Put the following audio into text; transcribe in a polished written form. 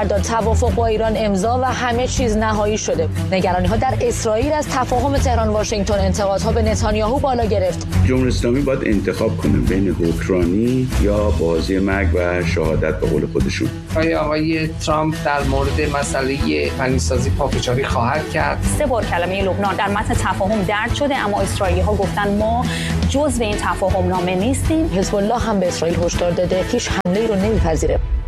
توافق با ایران امضا و همه چیز نهایی شده. نگرانی‌ها در اسرائیل از تفاهم تهران واشنگتن، انتقادها به نتانیاهو بالا گرفت. جمهوری اسلامی باید انتخاب کنه بین حکمرانی یا بازی مرگ و شهادت به قول خودشون. آقای ترامپ در مورد مسئله غنی‌سازی پافشاری خواهد کرد. 3 بار کلمه لبنان در متن تفاهم درج شده، اما اسرائیلی‌ها گفتن ما جزو این تفاهم نامه نیستیم. حزب الله هم به اسرائیل هشدار داده هیچ حمله‌ای رو نمی‌پذیره.